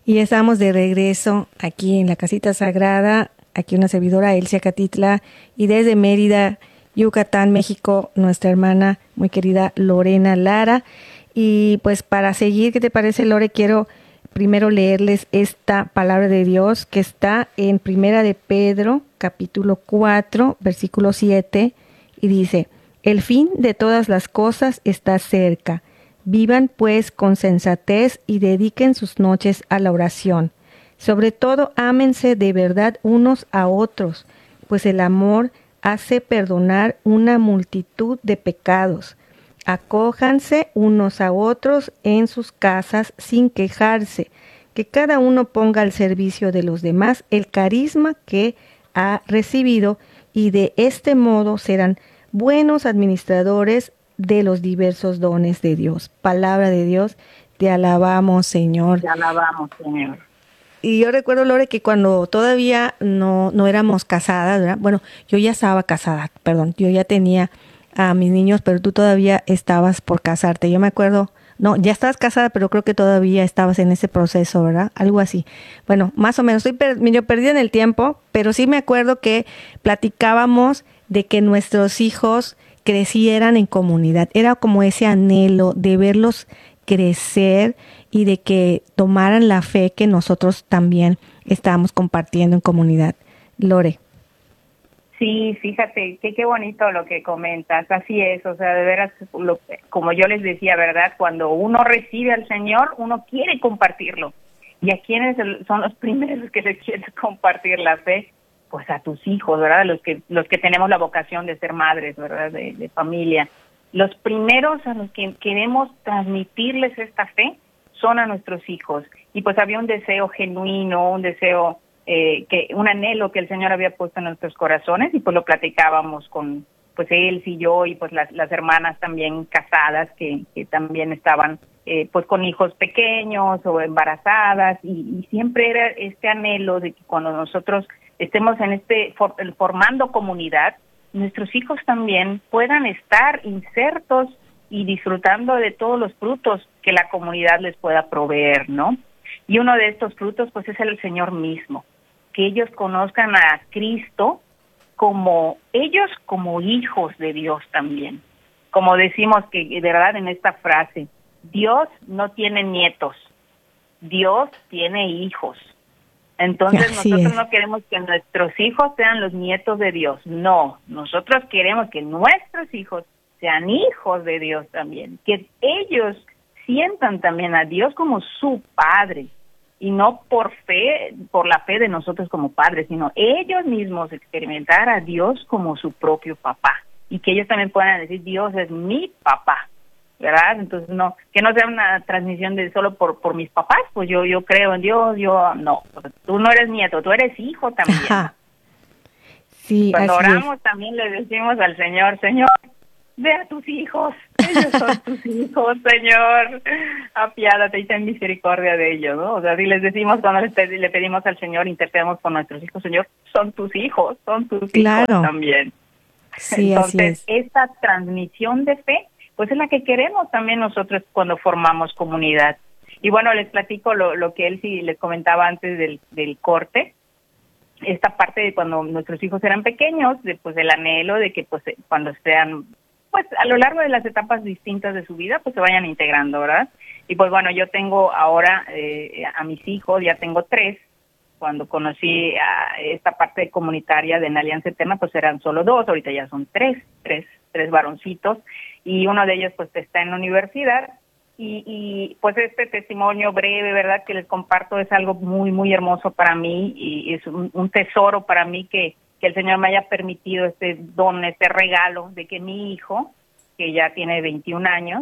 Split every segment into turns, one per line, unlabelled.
Y estamos de regreso aquí en la Casita Sagrada, aquí una servidora Elsia Catitla, y desde Mérida, Yucatán, México, nuestra hermana muy querida Lorena Lara. Y pues para seguir, ¿qué te parece, Lore? Quiero primero leerles esta palabra de Dios que está en Primera de Pedro, capítulo 4, versículo 7, y dice: el fin de todas las cosas está cerca. Vivan pues con sensatez y dediquen sus noches a la oración. Sobre todo, ámense de verdad unos a otros, pues el amor hace perdonar una multitud de pecados. Acójanse unos a otros en sus casas sin quejarse, que cada uno ponga al servicio de los demás el carisma que ha recibido, y de este modo serán buenos administradores de los diversos dones de Dios. Palabra de Dios, te alabamos, Señor.
Te alabamos, Señor.
Y yo recuerdo, Lore, que cuando todavía no éramos casadas, ¿verdad? Bueno, yo ya estaba casada, perdón, yo ya tenía a mis niños, pero tú todavía estabas por casarte. Yo me acuerdo, no, ya estabas casada, pero creo que todavía estabas en ese proceso, ¿verdad? Algo así. Bueno, más o menos, estoy medio perdida en el tiempo, pero sí me acuerdo que platicábamos de que nuestros hijos crecieran en comunidad. Era como ese anhelo de verlos crecer y de que tomaran la fe que nosotros también estábamos compartiendo en comunidad. Lore.
Sí, fíjate, qué bonito lo que comentas, así es, o sea, de veras, como yo les decía, ¿verdad? Cuando uno recibe al Señor, uno quiere compartirlo. ¿Y a quiénes son los primeros que le quieren compartir la fe? Pues a tus hijos, ¿verdad? Los que tenemos la vocación de ser madres, ¿verdad? De familia. Los primeros a los que queremos transmitirles esta fe son a nuestros hijos. Y pues había un deseo genuino, un deseo, un anhelo que el Señor había puesto en nuestros corazones, y pues lo platicábamos con pues él y yo, y pues las hermanas también casadas que también estaban pues con hijos pequeños o embarazadas, y siempre era este anhelo de que cuando nosotros estemos en formando comunidad, nuestros hijos también puedan estar insertos y disfrutando de todos los frutos que la comunidad les pueda proveer, ¿no? Y uno de estos frutos, pues, es el Señor mismo, que ellos conozcan a Cristo como hijos de Dios también. Como decimos que, de verdad, en esta frase, Dios no tiene nietos, Dios tiene hijos. Entonces nosotros no queremos que nuestros hijos sean los nietos de Dios, no, nosotros queremos que nuestros hijos sean hijos de Dios también, que ellos sientan también a Dios como su Padre, y no por la fe de nosotros como padres, sino ellos mismos experimentar a Dios como su propio papá, y que ellos también puedan decir, Dios es mi papá, ¿verdad? Entonces que no sea una transmisión de solo por mis papás, pues yo creo en Dios, no, tú no eres nieto, tú eres hijo también.
Ajá. Sí,
cuando
así
oramos
es.
También le decimos al Señor, ve a tus hijos, ellos son tus hijos, Señor, apiádate y ten misericordia de ellos, ¿no? O sea, si les decimos cuando le pedimos al Señor, intercedemos por nuestros hijos, Señor, son tus hijos
Claro.
también.
Sí,
Entonces,
así es.
esta transmisión de fe, pues es la que queremos también nosotros cuando formamos comunidad. Y bueno, les platico lo que él sí les comentaba antes del corte, esta parte de cuando nuestros hijos eran pequeños, pues el anhelo de que pues cuando sean, pues a lo largo de las etapas distintas de su vida, pues se vayan integrando, ¿verdad? Y pues bueno, yo tengo ahora a mis hijos, ya tengo 3. Cuando conocí a esta parte comunitaria de En Alianza Eterna, pues eran solo 2, ahorita ya son 3 varoncitos, y uno de ellos pues está en la universidad, y pues este testimonio breve, ¿verdad?, que les comparto es algo muy, muy hermoso para mí, y es un tesoro para mí que el Señor me haya permitido este don, este regalo de que mi hijo, que ya tiene 21 años,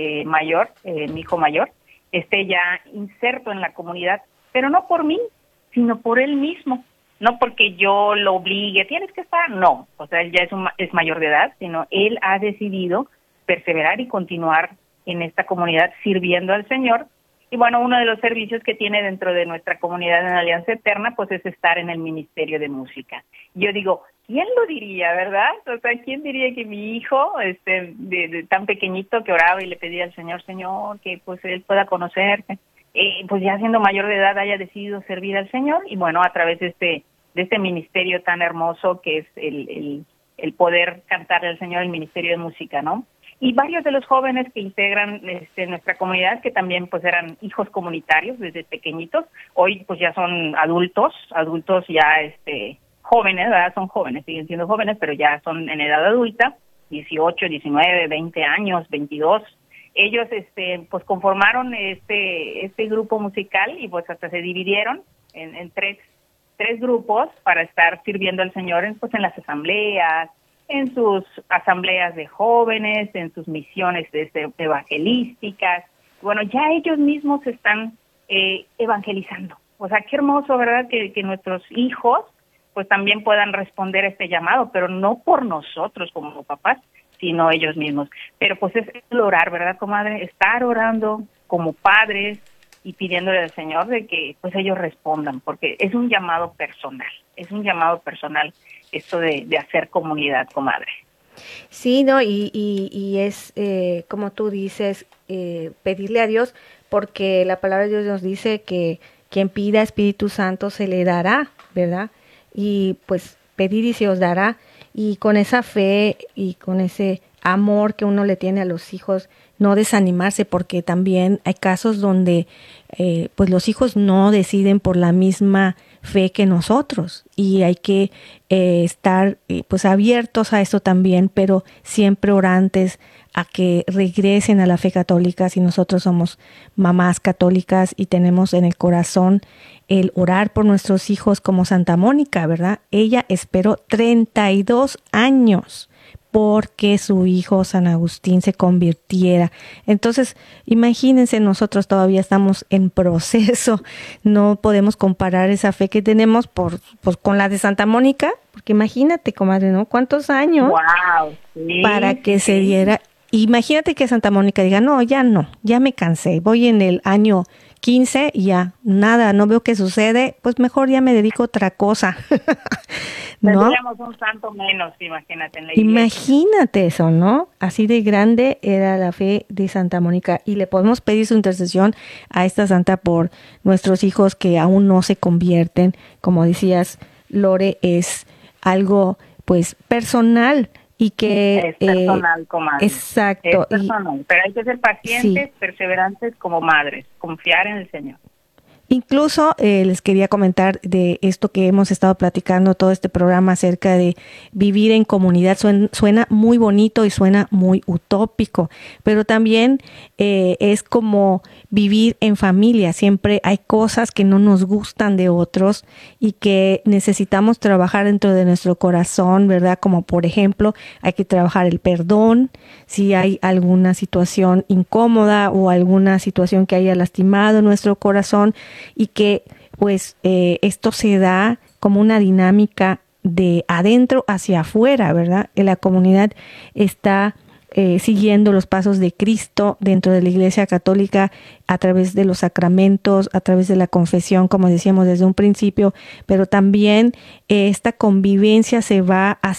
mi hijo mayor, esté ya inserto en la comunidad, pero no por mí, sino por él mismo, no porque yo lo obligue, tienes que estar, no, o sea, él ya es mayor de edad, sino él ha decidido perseverar y continuar en esta comunidad sirviendo al Señor. Y bueno, uno de los servicios que tiene dentro de nuestra comunidad en Alianza Eterna, pues es estar en el Ministerio de Música. Yo digo, ¿quién lo diría, verdad? O sea, ¿quién diría que mi hijo, de tan pequeñito que oraba y le pedía al Señor, que pues él pueda conocer, pues ya siendo mayor de edad haya decidido servir al Señor, y bueno, a través de este ministerio tan hermoso que es el poder cantarle al Señor, el ministerio de música, ¿no? Y varios de los jóvenes que integran nuestra comunidad, que también pues eran hijos comunitarios desde pequeñitos, hoy pues ya son adultos ya jóvenes, ¿verdad? Son jóvenes, siguen siendo jóvenes, pero ya son en edad adulta, 18, 19, 20 años, 22. Ellos pues conformaron este grupo musical y pues hasta se dividieron en tres grupos para estar sirviendo al Señor en las asambleas, en sus asambleas de jóvenes, en sus misiones evangelísticas. Bueno, ya ellos mismos están evangelizando. O sea, qué hermoso, ¿verdad? Que nuestros hijos pues también puedan responder a este llamado, pero no por nosotros como papás, sino ellos mismos. Pero pues es el orar, ¿verdad, comadre? Estar orando como padres y pidiéndole al Señor de que pues ellos respondan, porque es un llamado personal, esto de hacer comunidad, comadre.
Sí, no, y es como tú dices, pedirle a Dios, porque la palabra de Dios nos dice que quien pida Espíritu Santo se le dará, ¿verdad? Y pues pedir y se os dará, y con esa fe y con ese amor que uno le tiene a los hijos, no desanimarse, porque también hay casos donde pues los hijos no deciden por la misma fe que nosotros, y hay que estar pues abiertos a eso también, pero siempre orantes a que regresen a la fe católica. Si nosotros somos mamás católicas y tenemos en el corazón el orar por nuestros hijos, como Santa Mónica, ¿verdad? Ella esperó 32 años porque su hijo San Agustín se convirtiera. Entonces, imagínense, nosotros todavía estamos en proceso, no podemos comparar esa fe que tenemos pues, con la de Santa Mónica, porque imagínate, comadre, ¿no? ¿Cuántos años?
Wow, sí,
para que se diera? Imagínate que Santa Mónica diga, no, ya me cansé, voy en el año 15 y ya, nada, no veo qué sucede, pues mejor ya me dedico a otra cosa. ¿No?
Tendríamos un santo menos, imagínate, en la iglesia.
Imagínate eso, ¿no? Así de grande era la fe de Santa Mónica, y le podemos pedir su intercesión a esta santa por nuestros hijos que aún no se convierten. Como decías, Lore, es algo pues personal, y que
es personal, comadre.
Exacto.
Es personal, pero hay que ser pacientes, sí, perseverantes como madres, confiar en el Señor.
Incluso les quería comentar de esto que hemos estado platicando todo este programa acerca de vivir en comunidad. Suena muy bonito y suena muy utópico, pero también es como vivir en familia. Siempre hay cosas que no nos gustan de otros y que necesitamos trabajar dentro de nuestro corazón, ¿verdad? Como por ejemplo, hay que trabajar el perdón, si hay alguna situación incómoda o alguna situación que haya lastimado nuestro corazón, y que pues esto se da como una dinámica de adentro hacia afuera, ¿verdad? La comunidad está siguiendo los pasos de Cristo dentro de la Iglesia Católica a través de los sacramentos, a través de la confesión, como decíamos desde un principio, pero también esta convivencia se va